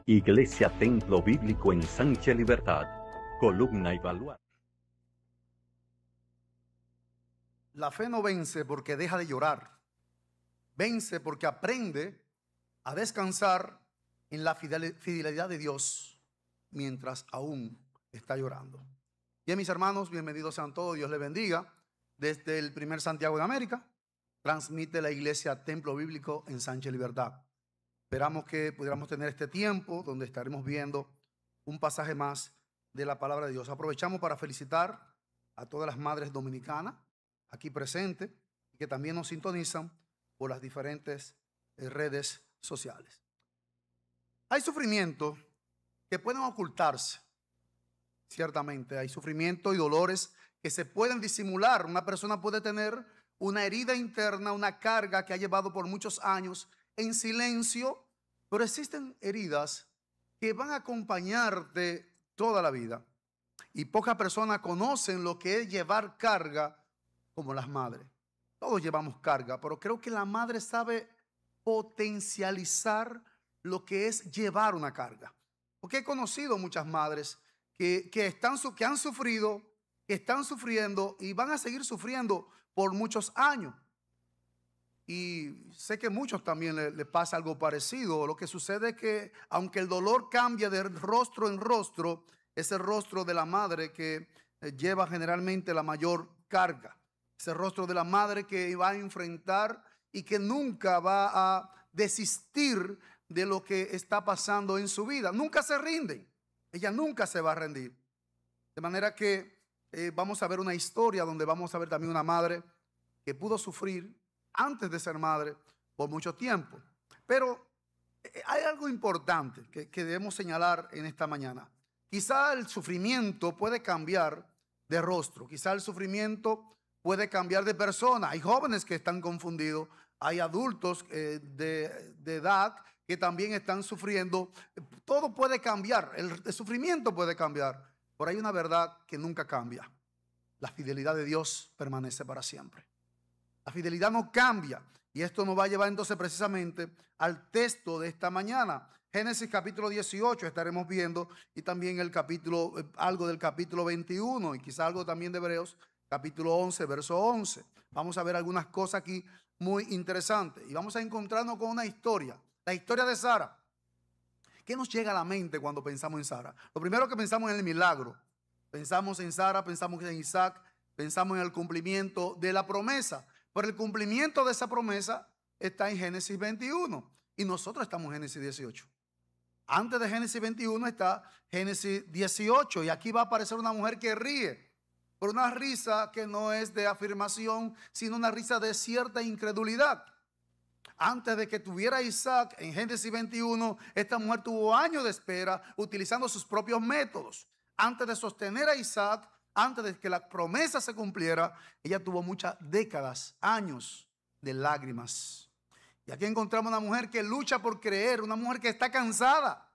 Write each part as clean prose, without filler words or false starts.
Iglesia Templo Bíblico Ensanche Libertad, columna y baluarte. La fe no vence porque deja de llorar. Vence porque aprende a descansar en la fidelidad de Dios mientras aún está llorando. Bien, mis hermanos, bienvenidos sean todos. Dios les bendiga. Desde el primer Santiago de América, transmite la Iglesia Templo Bíblico Ensanche Libertad. Esperamos que pudiéramos tener este tiempo donde estaremos viendo un pasaje más de la palabra de Dios. Aprovechamos para felicitar a todas las madres dominicanas aquí presentes y que también nos sintonizan por las diferentes redes sociales. Hay sufrimientos que pueden ocultarse, ciertamente. Hay sufrimiento y dolores que se pueden disimular. Una persona puede tener una herida interna, una carga que ha llevado por muchos años en silencio, pero existen heridas que van a acompañarte toda la vida. Y pocas personas conocen lo que es llevar carga como las madres. Todos llevamos carga, pero creo que la madre sabe potencializar lo que es llevar una carga. Porque he conocido muchas madres que han sufrido, que están sufriendo y van a seguir sufriendo por muchos años. Y sé que a muchos también le pasa algo parecido. Lo que sucede es que aunque el dolor cambia de rostro en rostro, es el rostro de la madre que lleva generalmente la mayor carga. Es el rostro de la madre que va a enfrentar y que nunca va a desistir de lo que está pasando en su vida. Nunca se rinden. Ella nunca se va a rendir. De manera que vamos a ver una historia donde vamos a ver también una madre que pudo sufrir antes de ser madre por mucho tiempo. Pero hay algo importante que debemos señalar en esta mañana. Quizá el sufrimiento puede cambiar de rostro. Quizá el sufrimiento puede cambiar de persona. Hay jóvenes que están confundidos. Hay adultos de edad que también están sufriendo. Todo puede cambiar. El sufrimiento puede cambiar. Pero hay una verdad que nunca cambia. La fidelidad de Dios permanece para siempre. La fidelidad no cambia. Y esto nos va a llevar entonces precisamente al texto de esta mañana. Génesis capítulo 18 estaremos viendo, y también algo del capítulo 21 y quizá algo también de Hebreos capítulo 11, verso 11. Vamos a ver algunas cosas aquí muy interesantes. Y vamos a encontrarnos con una historia, la historia de Sara. ¿Qué nos llega a la mente cuando pensamos en Sara? Lo primero que pensamos es en el milagro. Pensamos en Sara, pensamos en Isaac, pensamos en el cumplimiento de la promesa. Pero el cumplimiento de esa promesa está en Génesis 21 y nosotros estamos en Génesis 18. Antes de Génesis 21 está Génesis 18 y aquí va a aparecer una mujer que ríe, pero una risa que no es de afirmación, sino una risa de cierta incredulidad. Antes de que tuviera Isaac en Génesis 21, esta mujer tuvo años de espera utilizando sus propios métodos. Antes de sostener a Isaac, antes de que la promesa se cumpliera, ella tuvo muchas décadas, años de lágrimas. Y aquí encontramos una mujer que lucha por creer, una mujer que está cansada,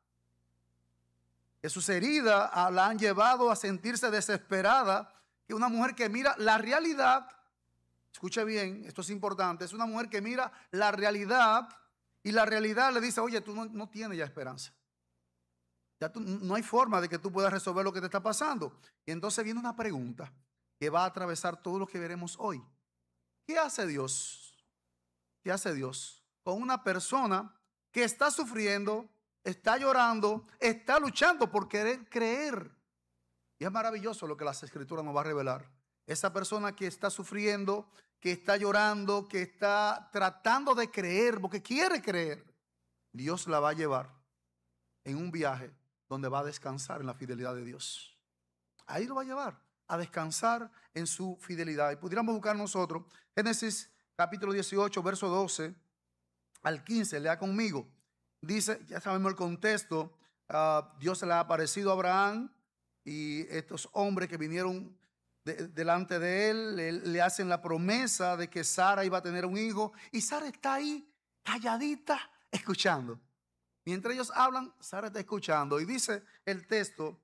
que sus heridas la han llevado a sentirse desesperada, que una mujer que mira la realidad. Escuche bien, esto es importante. Es una mujer que mira la realidad y la realidad le dice: oye, tú no tienes ya esperanza. Ya no hay forma de que tú puedas resolver lo que te está pasando. Y entonces viene una pregunta que va a atravesar todo lo que veremos hoy. ¿Qué hace Dios? ¿Qué hace Dios con una persona que está sufriendo, está llorando, está luchando por querer creer? Y es maravilloso lo que las Escrituras nos va a revelar. Esa persona que está sufriendo, que está llorando, que está tratando de creer, porque quiere creer, Dios la va a llevar en un viaje donde va a descansar en la fidelidad de Dios. Ahí lo va a llevar a descansar en su fidelidad. Y pudiéramos buscar nosotros Génesis capítulo 18, verso 12 al 15. Lea conmigo. Dice, ya sabemos el contexto. Dios se le ha aparecido a Abraham y estos hombres que vinieron delante de él le hacen la promesa de que Sara iba a tener un hijo. Y Sara está ahí calladita escuchando. Mientras ellos hablan, Sara está escuchando. Y dice el texto